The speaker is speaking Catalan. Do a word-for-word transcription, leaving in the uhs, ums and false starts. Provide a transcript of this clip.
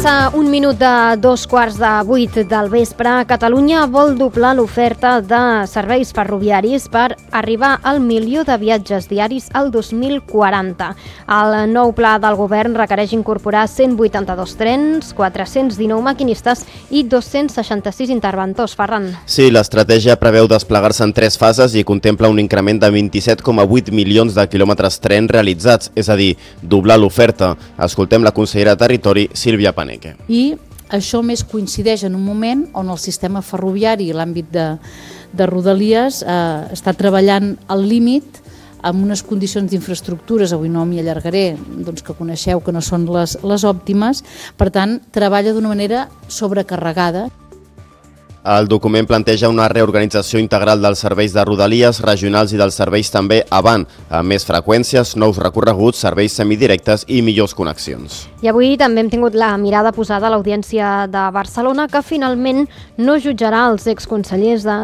Passa un minut de dos quarts de vuit del vespre. Catalunya vol doblar l'oferta de serveis ferroviaris per arribar al milió de viatges diaris al dos mil quaranta. El nou pla del govern requereix incorporar cent vuitanta-dos trens, quatre-cents dinou maquinistes i dos-cents seixanta-sis interventors. Ferran. Sí, l'estratègia preveu desplegar-se en tres fases i contempla un increment de vint-i-set coma vuit milions de quilòmetres tren realitzats, és a dir, doblar l'oferta. Escoltem la consellera de Territori, Sílvia Paneque. I això més coincideix en un moment on el sistema ferroviari i l'àmbit de, de Rodalies eh, està treballant al límit amb unes condicions d'infraestructures, avui no m'hi allargaré, doncs que coneixeu que no són les, les òptimes, per tant, treballa d'una manera sobrecarregada. El document planteja una reorganització integral dels serveis de Rodalies, regionals i dels serveis també avant, amb més freqüències, nous recorreguts, serveis semidirectes i millors connexions. I avui també hem tingut la mirada posada a l'Audiència de Barcelona, que finalment no jutjarà els exconsellers de